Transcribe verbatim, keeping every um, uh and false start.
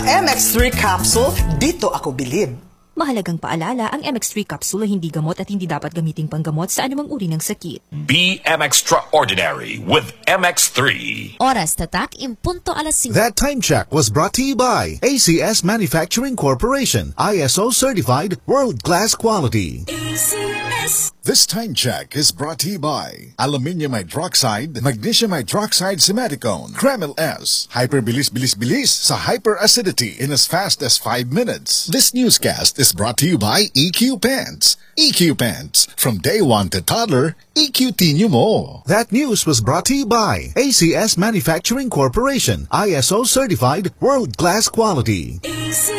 Sa M X three capsule, dito ako bilib. Mahalagang paalala, ang M X three capsule ay hindi gamot at hindi dapat gamiting panggamot sa anumang uri ng sakit. Be M Extraordinary with M X three. Oras tatak, impunto alas cinco. That time check was brought to you by A C S Manufacturing Corporation, I S O certified, world-class quality. A C S. This time check is brought to you by Aluminium Hydroxide, Magnesium Hydroxide Simeticone, Kreml S, Hyperbilis Bilis Bilis sa hyperacidity in as fast as five minutes. This newscast is brought to you by E Q Pants. E Q Pants, from day one to toddler, E Q Tinyo mo. That news was brought to you by A C S Manufacturing Corporation, I S O certified, world-class quality. A C